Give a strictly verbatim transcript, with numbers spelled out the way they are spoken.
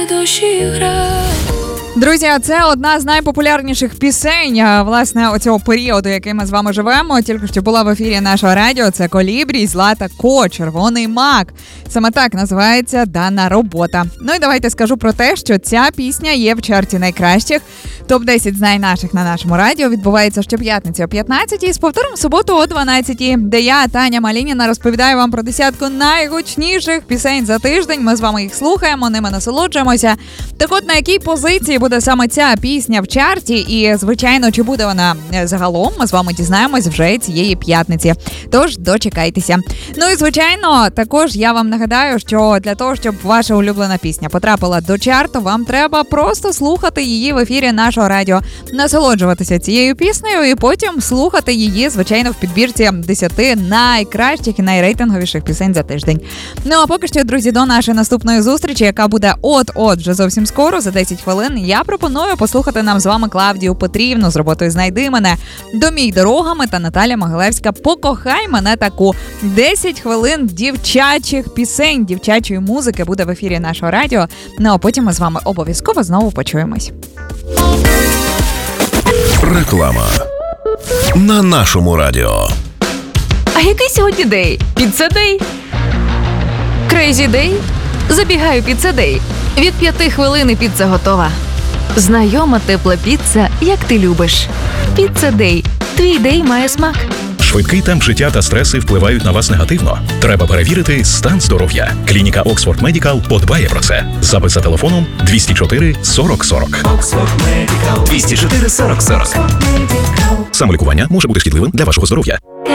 Друзі, це одна з найпопулярніших пісень, власне, оцього періоду, який ми з вами живемо. Тільки що була в ефірі нашого радіо. Це Колібрі, Злата Ко, Червоний мак. Саме так називається дана робота. Ну і давайте скажу про те, що ця пісня є в чарті найкращих. топ десять знай наших на нашому радіо відбувається щоп'ятниці о п'ятнадцятій, з повтором в суботу о дванадцятій, де я, Таня Малініна, розповідаю вам про десятку найгучніших пісень за тиждень. Ми з вами їх слухаємо, ними насолоджуємося. Так от, на якій позиції буде саме ця пісня в чарті і, звичайно, чи буде вона загалом, ми з вами дізнаємось вже цієї п'ятниці. Тож дочекайтеся. Ну і, звичайно, також я вам нагадаю, що для того, щоб ваша улюблена пісня потрапила до чарту, вам треба просто слухати її в ефірі нашого радіо, насолоджуватися цією піснею і потім слухати її, звичайно, в підбірці десяти найкращих і найрейтинговіших пісень за тиждень. Ну а поки що, друзі, до нашої наступної зустрічі, яка буде от-от вже зовсім скоро, за десять хвилин, я пропоную послухати нам з вами Клавдію Петрівну з роботою «Знайди мене», Домій дорогами та Наталя Могилевська «Покохай мене таку». десять хвилин дівчачих пісень, дівчачої музики буде в ефірі нашого радіо. Ну а потім ми з вами обов'язково знову почуємось. Реклама на нашому радіо. А який сьогодні день? Піца-дей? Крейзі-дей? Забігаю піца-дей. Від п'яти хвилин і піца готова. Знайома тепла піца, як ти любиш. Піца-дей. Твій дей має смак. Швидкий темп життя та стреси впливають на вас негативно. Треба перевірити стан здоров'я. Клініка Oxford Medical подбає про це. Запис за телефоном двісті чотири сорок сорок. двісті чотири сорок сорок. Самолікування може бути шкідливим для вашого здоров'я.